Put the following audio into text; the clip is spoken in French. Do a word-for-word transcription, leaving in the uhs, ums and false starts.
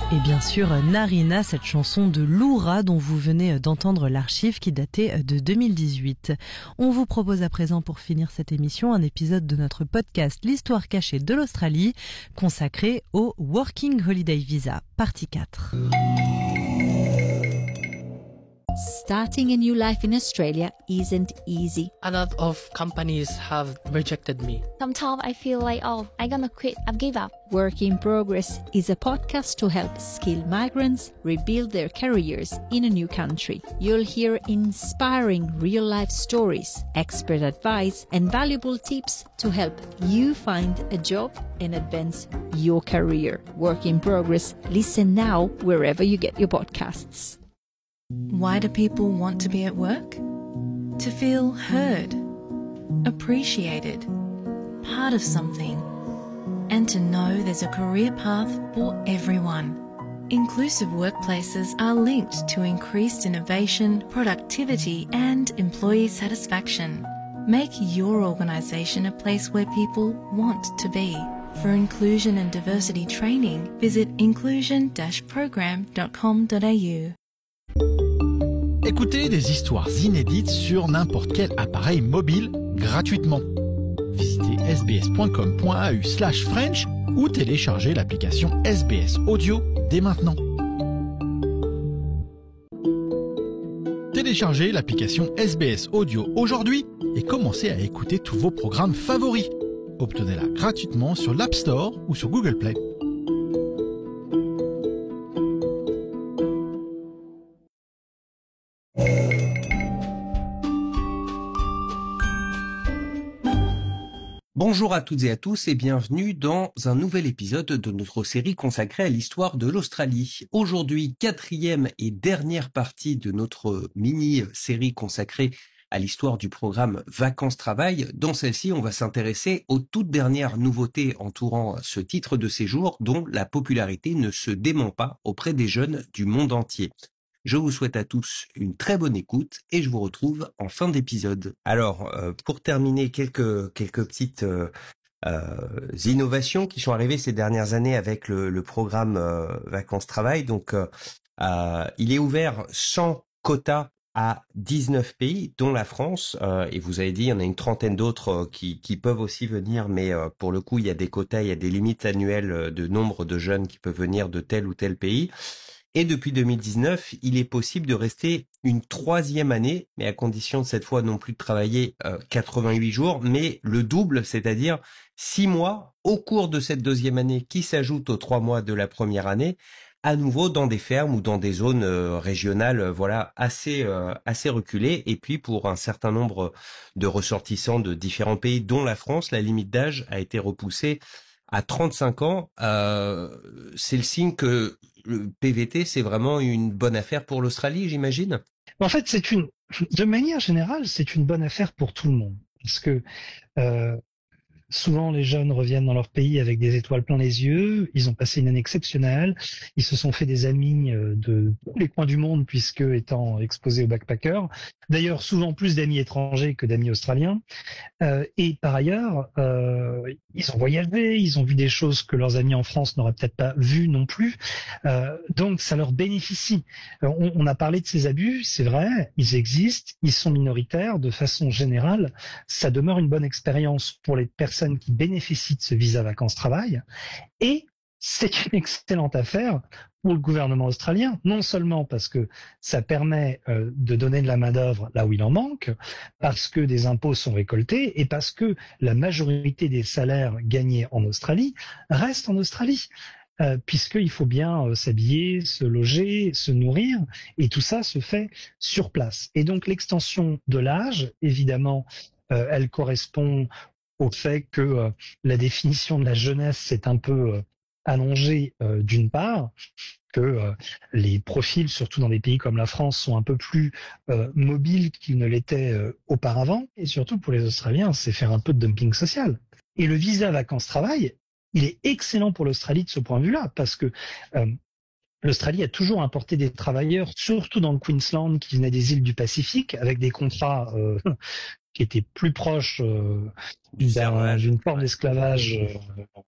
Et bien sûr, Narina, cette chanson de Loura dont vous venez d'entendre l'archive qui datait de deux mille dix-huit. On vous propose à présent pour finir cette émission un épisode de notre podcast L'histoire cachée de l'Australie consacré au Working Holiday Visa, partie quatre. Starting a new life in Australia isn't easy. A lot of companies have rejected me. Sometimes I feel like, oh, I'm gonna quit, I've give up. Work in Progress is a podcast to help skilled migrants rebuild their careers in a new country. You'll hear inspiring real-life stories, expert advice, and valuable tips to help you find a job and advance your career. Work in Progress. Listen now wherever you get your podcasts. Why do people want to be at work? To feel heard, appreciated, part of something, and to know there's a career path for everyone. Inclusive workplaces are linked to increased innovation, productivity, and employee satisfaction. Make your organisation a place where people want to be. For inclusion and diversity training, visit inclusion dash program dot com dot a u. Écoutez des histoires inédites sur n'importe quel appareil mobile gratuitement. Visitez sbs.com.au slash French ou téléchargez l'application S B S Audio dès maintenant. Téléchargez l'application S B S Audio aujourd'hui et commencez à écouter tous vos programmes favoris. Obtenez-la gratuitement sur l'App Store ou sur Google Play. Bonjour à toutes et à tous et bienvenue dans un nouvel épisode de notre série consacrée à l'histoire de l'Australie. Aujourd'hui, quatrième et dernière partie de notre mini-série consacrée à l'histoire du programme Vacances-Travail. Dans celle-ci, on va s'intéresser aux toutes dernières nouveautés entourant ce titre de séjour dont la popularité ne se dément pas auprès des jeunes du monde entier. Je vous souhaite à tous une très bonne écoute et je vous retrouve en fin d'épisode. Alors, euh, pour terminer, quelques quelques petites euh, euh, innovations qui sont arrivées ces dernières années avec le, le programme euh, Vacances-Travail. Donc, euh, euh, il est ouvert sans quota à dix-neuf pays, dont la France. Euh, et vous avez dit, il y en a une trentaine d'autres euh, qui, qui peuvent aussi venir, mais euh, pour le coup, il y a des quotas, il y a des limites annuelles de nombre de jeunes qui peuvent venir de tel ou tel pays. Et depuis deux mille dix-neuf, il est possible de rester une troisième année, mais à condition de cette fois non plus de travailler euh, quatre-vingt-huit jours, mais le double, c'est-à-dire six mois au cours de cette deuxième année qui s'ajoute aux trois mois de la première année, à nouveau dans des fermes ou dans des zones euh, régionales, euh, voilà, assez euh, assez reculées. Et puis pour un certain nombre de ressortissants de différents pays, dont la France, la limite d'âge a été repoussée à trente-cinq ans. Euh, c'est le signe que le P V T, c'est vraiment une bonne affaire pour l'Australie, j'imagine. En fait, c'est une, de manière générale, c'est une bonne affaire pour tout le monde, parce que euh, souvent les jeunes reviennent dans leur pays avec des étoiles plein les yeux. Ils ont passé une année exceptionnelle. Ils se sont fait des amis de tous les coins du monde, puisque étant exposés aux backpackers. D'ailleurs, souvent plus d'amis étrangers que d'amis australiens. Euh, et par ailleurs, euh, ils ont voyagé, ils ont vu des choses que leurs amis en France n'auraient peut-être pas vues non plus. Euh, donc, ça leur bénéficie. On, on a parlé de ces abus, c'est vrai, ils existent, ils sont minoritaires. De façon générale, ça demeure une bonne expérience pour les personnes qui bénéficient de ce visa vacances-travail. Et c'est une excellente affaire pour le gouvernement australien, non seulement parce que ça permet euh, de donner de la main-d'œuvre là où il en manque, parce que des impôts sont récoltés et parce que la majorité des salaires gagnés en Australie restent en Australie. Euh, puisqu'il faut bien euh, s'habiller, se loger, se nourrir, et tout ça se fait sur place. Et donc l'extension de l'âge, évidemment, euh, elle correspond au fait que euh, la définition de la jeunesse s'est un peu euh, allongée euh, d'une part, que euh, les profils, surtout dans des pays comme la France, sont un peu plus euh, mobiles qu'ils ne l'étaient euh, auparavant, et surtout pour les Australiens, c'est faire un peu de dumping social. Et le visa vacances-travail, il est excellent pour l'Australie de ce point de vue-là, parce que euh, l'Australie a toujours importé des travailleurs, surtout dans le Queensland, qui venaient des îles du Pacifique, avec des contrats euh, qui étaient plus proches euh, d'un, d'une forme d'esclavage euh,